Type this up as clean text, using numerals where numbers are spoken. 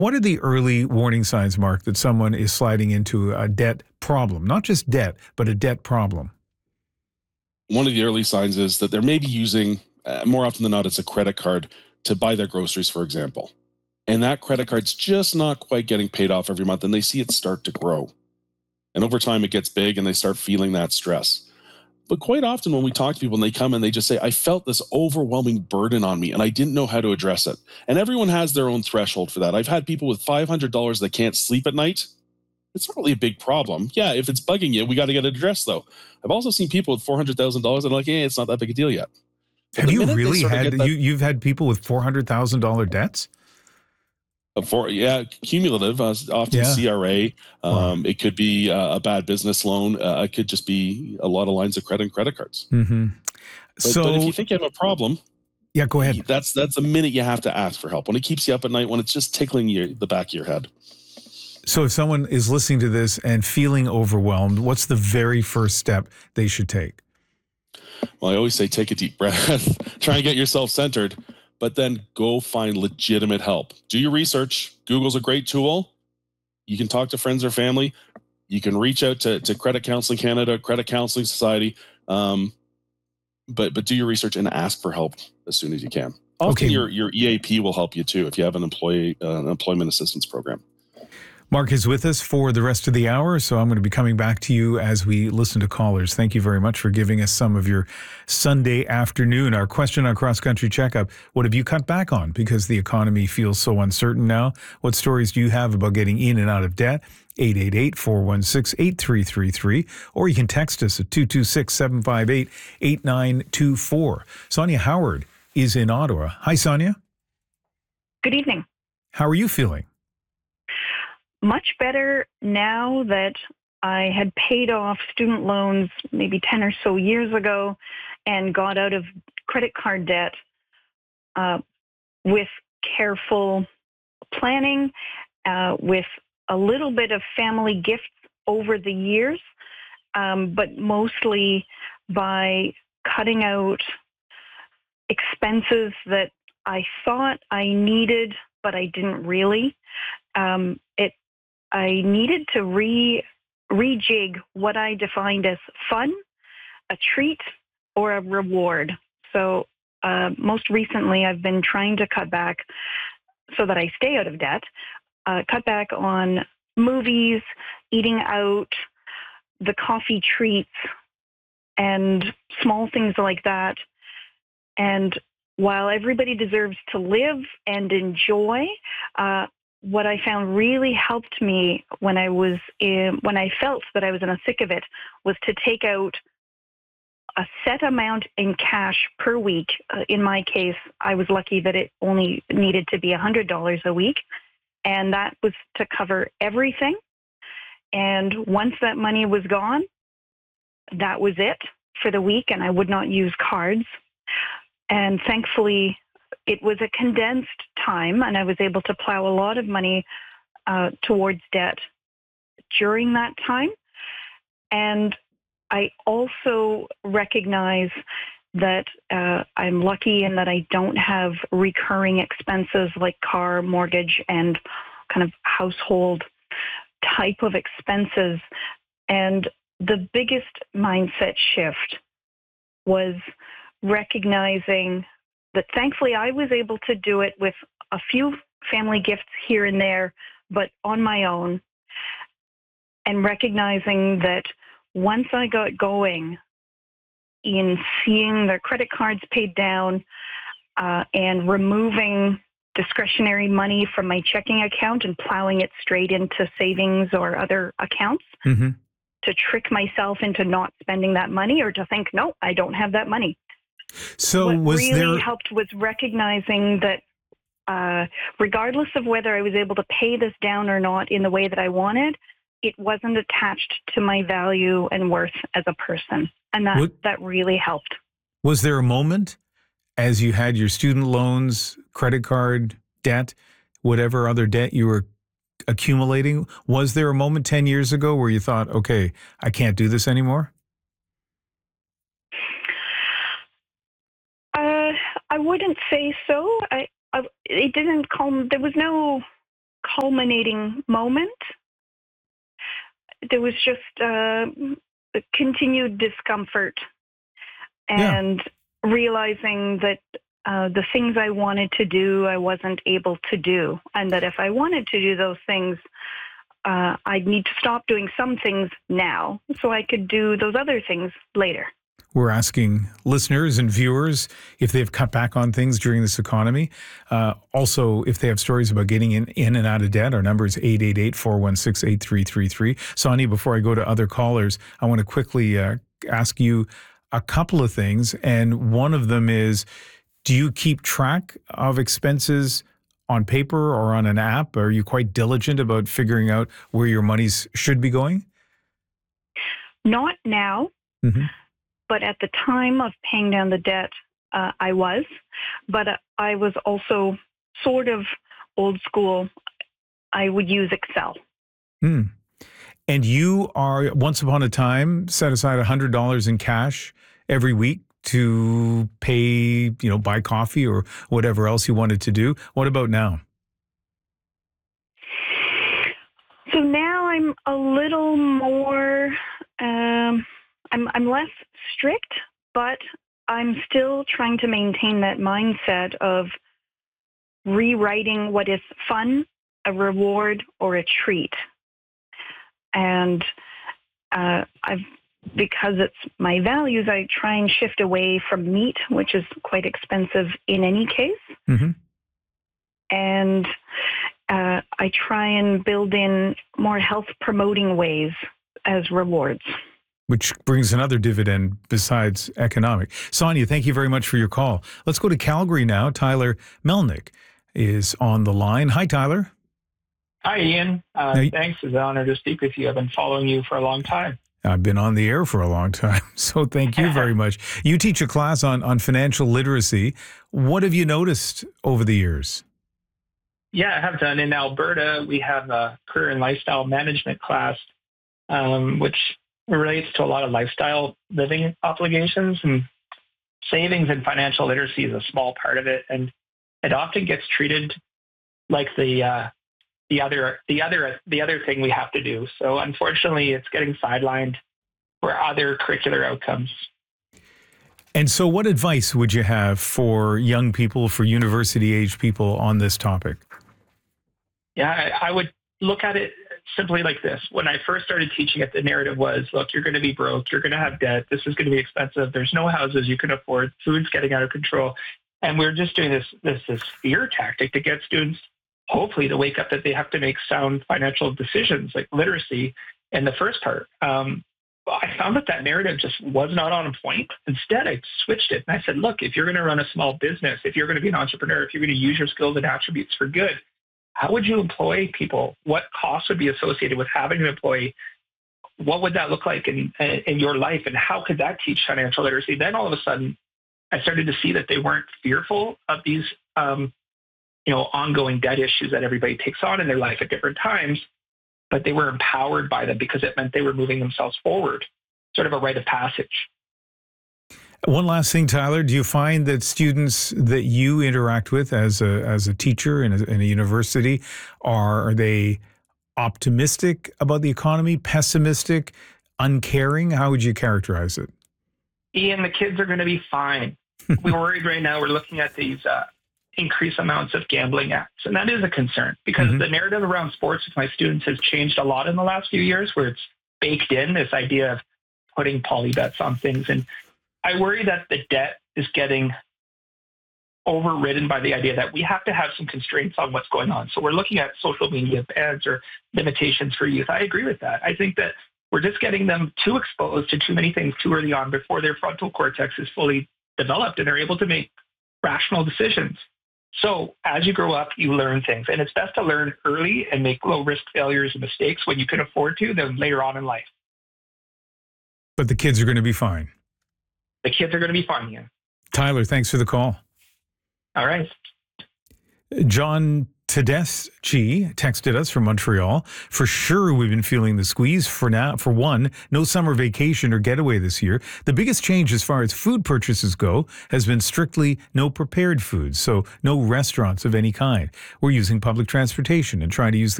What are the early warning signs, Mark, that someone is sliding into a debt problem? Not just debt, but a debt problem. One of the early signs is that they're maybe using, more often than not, it's a credit card to buy their groceries, for example. And that credit card's just not quite getting paid off every month, and they see it start to grow. And over time, it gets big, and they start feeling that stress. But quite often when we talk to people and they come and they just say, I felt this overwhelming burden on me and I didn't know how to address it. And everyone has their own threshold for that. I've had people with $500 that can't sleep at night. It's not really a big problem. Yeah, if it's bugging you, we got to get it addressed though. I've also seen people with $400,000 and like, hey, it's not that big a deal yet. But Have the you minute they really sort of had get that, you've had people with $400,000 debts? cumulative, often Yeah. CRA. Wow. It could be a bad business loan. It could just be a lot of lines of credit and credit cards. Mm-hmm. But if you So, think you have a problem, yeah, go ahead. that's the minute you have to ask for help. When it keeps you up at night, when it's just tickling the back of your head. So if someone is listening to this and feeling overwhelmed, what's the very first step they should take? Well, I always say take a deep breath, try and get yourself centered, but then go find legitimate help. Do your research. Google's a great tool. You can talk to friends or family. You can reach out to Credit Counseling Canada, Credit Counseling Society, but do your research and ask for help as soon as you can. Often Okay. your EAP will help you too if you have an employment assistance program. Mark is with us for the rest of the hour, so I'm going to be coming back to you as we listen to callers. Thank you very much for giving us some of your Sunday afternoon. Our question on Cross Country Checkup, what have you cut back on because the economy feels so uncertain now? What stories do you have about getting in and out of debt? 888-416-8333, or you can text us at 226-758-8924. Sonia Howard is in Ottawa. Hi, Sonia. Good evening. How are you feeling? Much better now that I had paid off student loans maybe 10 or so years ago and got out of credit card debt with careful planning, with a little bit of family gifts over the years, but mostly by cutting out expenses that I thought I needed, but I didn't really. I needed to rejig what I defined as fun, a treat, or a reward. So most recently, I've been trying to cut back so that I stay out of debt, cut back on movies, eating out, the coffee treats, and small things like that. And while everybody deserves to live and enjoy, what I found really helped me when I felt that I was in the thick of it was to take out a set amount in cash per week. In my case, I was lucky that it only needed to be $100 a week, and that was to cover everything. And once that money was gone, that was it for the week, and I would not use cards. And thankfully, it was a condensed time, and I was able to plow a lot of money towards debt during that time. And I also recognize that I'm lucky in that I don't have recurring expenses like car, mortgage, and kind of household type of expenses. And the biggest mindset shift was recognizing that thankfully I was able to do it with a few family gifts here and there, but on my own, and recognizing that once I got going in seeing the credit cards paid down and removing discretionary money from my checking account and plowing it straight into savings or other accounts to trick myself into not spending that money or to think, no, I don't have that money. So what really helped was recognizing that regardless of whether I was able to pay this down or not in the way that I wanted, it wasn't attached to my value and worth as a person. And that really helped. Was there a moment as you had your student loans, credit card debt, whatever other debt you were accumulating, was there a moment 10 years ago where you thought, okay, I can't do this anymore? I wouldn't say so. It didn't come. There was no culminating moment. There was just continued discomfort and realizing that the things I wanted to do, I wasn't able to do. And that if I wanted to do those things, I'd need to stop doing some things now so I could do those other things later. We're asking listeners and viewers if they've cut back on things during this economy. Also, if they have stories about getting in and out of debt. Our number is 888-416-8333. Sonia, before I go to other callers, I want to quickly ask you a couple of things. And one of them is, do you keep track of expenses on paper or on an app? Are you quite diligent about figuring out where your monies should be going? Not now. Mm-hmm. But at the time of paying down the debt, I was. But I was also sort of old school. I would use Excel. Hmm. And you are, once upon a time, set aside $100 in cash every week to pay, buy coffee or whatever else you wanted to do. What about now? So now I'm a little more... I'm less strict, but I'm still trying to maintain that mindset of rewriting what is fun, a reward, or a treat. And because it's my values, I try and shift away from meat, which is quite expensive in any case. Mm-hmm. And I try and build in more health-promoting ways as rewards. Which brings another dividend besides economic. Sonia, thank you very much for your call. Let's go to Calgary now. Tyler Melnick is on the line. Hi, Tyler. Hi, Ian. Thanks. It's an honor to speak with you. I've been following you for a long time. I've been on the air for a long time, so thank you very much. You teach a class on financial literacy. What have you noticed over the years? Yeah, I have done. In Alberta, we have a career and lifestyle management class, which relates to a lot of lifestyle living obligations, and savings and financial literacy is a small part of it. And it often gets treated like the other thing we have to do. So unfortunately, it's getting sidelined for other curricular outcomes. And so what advice would you have for young people, for university-age people on this topic? Yeah, I would look at it simply like this. When I first started teaching it, the narrative was, look, you're going to be broke. You're going to have debt. This is going to be expensive. There's no houses you can afford. Food's getting out of control. And we're just doing this fear tactic to get students, hopefully, to wake up that they have to make sound financial decisions, like literacy in the first part. I found that narrative just was not on point. Instead, I switched it. And I said, look, if you're going to run a small business, if you're going to be an entrepreneur, if you're going to use your skills and attributes for good, how would you employ people? What costs would be associated with having an employee? What would that look like in your life? And how could that teach financial literacy? Then all of a sudden, I started to see that they weren't fearful of these ongoing debt issues that everybody takes on in their life at different times, but they were empowered by them because it meant they were moving themselves forward, sort of a rite of passage. One last thing, Tyler, do you find that students that you interact with as a teacher in a university, are they optimistic about the economy, pessimistic, uncaring? How would you characterize it? Ian, the kids are going to be fine. We're worried right now. We're looking at these increased amounts of gambling acts, and that is a concern because the narrative around sports with my students has changed a lot in the last few years, where it's baked in this idea of putting poly bets on things. And I worry that the debt is getting overridden by the idea that we have to have some constraints on what's going on. So we're looking at social media bans or limitations for youth. I agree with that. I think that we're just getting them too exposed to too many things too early on before their frontal cortex is fully developed and they're able to make rational decisions. So as you grow up, you learn things. And it's best to learn early and make low-risk failures and mistakes when you can afford to than later on in life. But the kids are going to be fine. The kids are going to be fine, yeah. Tyler, thanks for the call. All right. John Tedeschi texted us from Montreal. For sure, we've been feeling the squeeze. For one, no summer vacation or getaway this year. The biggest change as far as food purchases go has been strictly no prepared foods, so no restaurants of any kind. We're using public transportation and trying to use the